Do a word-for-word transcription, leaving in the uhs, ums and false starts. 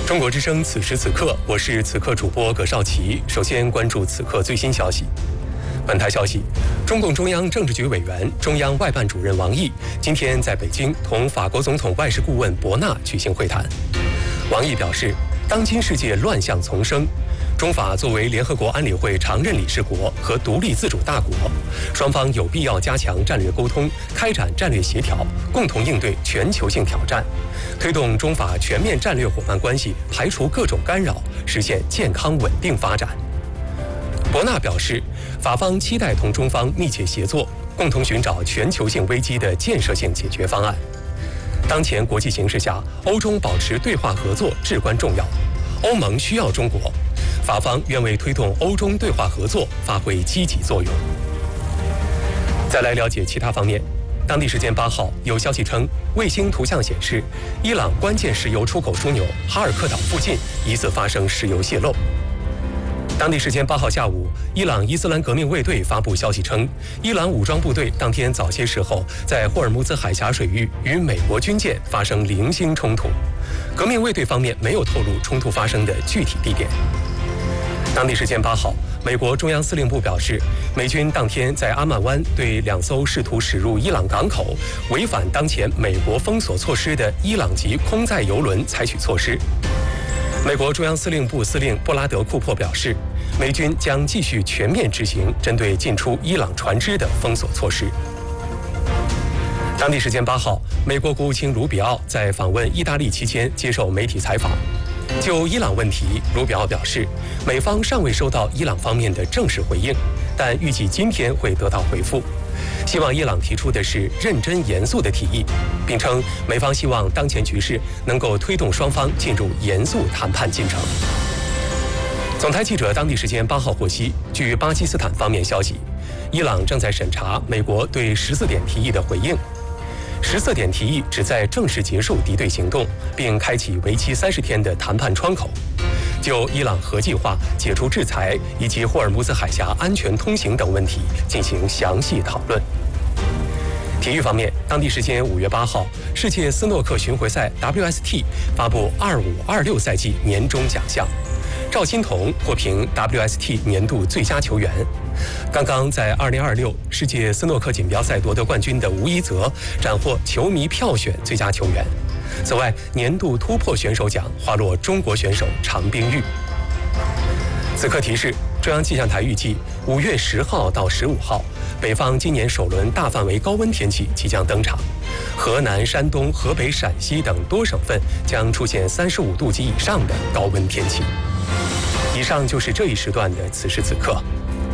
中国之声此时此刻，我是此刻主播葛绍奇。首先关注此刻最新消息。本台消息，中共中央政治局委员、中央外办主任王毅今天在北京同法国总统外事顾问博纳举行会谈。王毅表示，当今世界乱象丛生，中法作为联合国安理会常任理事国和独立自主大国，双方有必要加强战略沟通，开展战略协调，共同应对全球性挑战，推动中法全面战略伙伴关系排除各种干扰，实现健康稳定发展。博纳表示，法方期待同中方密切协作，共同寻找全球性危机的建设性解决方案。当前国际形势下，欧中保持对话合作至关重要，欧盟需要中国，法方愿为推动欧中对话合作发挥积极作用。再来了解其他方面。当地时间八号，有消息称，卫星图像显示，伊朗关键石油出口枢纽哈尔克岛附近疑似发生石油泄漏。当地时间八号下午，伊朗伊斯兰革命卫队发布消息称，伊朗武装部队当天早些时候在霍尔木兹海峡水域与美国军舰发生零星冲突。革命卫队方面没有透露冲突发生的具体地点。当地时间八号，美国中央司令部表示，美军当天在阿曼湾对两艘试图驶入伊朗港口、违反当前美国封锁措施的伊朗籍空载油轮采取措施。美国中央司令部司令布拉德·库珀表示，美军将继续全面执行针对进出伊朗船只的封锁措施。当地时间八号，美国国务卿卢比奥在访问意大利期间接受媒体采访。就伊朗问题，卢比奥表示，美方尚未收到伊朗方面的正式回应，但预计今天会得到回复。希望伊朗提出的是认真严肃的提议，并称美方希望当前局势能够推动双方进入严肃谈判进程。总台记者当地时间八号获悉，据巴基斯坦方面消息，伊朗正在审查美国对十四点提议的回应。十四点提议旨在正式结束敌对行动，并开启为期三十天的谈判窗口，就伊朗核计划、解除制裁以及霍尔木兹海峡安全通行等问题进行详细讨论。体育方面，当地时间五月八号，世界斯诺克巡回赛 W S T 发布二五二六赛季年终奖项，赵欣彤获评 W S T 年度最佳球员。刚刚在二零二六世界斯诺克锦标赛夺得冠军的吴一泽斩获球迷票选最佳球员。此外，年度突破选手奖滑落中国选手常冰玉。此刻提示，中央气象台预计五月十号到十五号，北方今年首轮大范围高温天气即将登场，河南、山东、河北、陕西等多省份将出现三十五度及以上的高温天气。以上就是这一时段的此时此刻。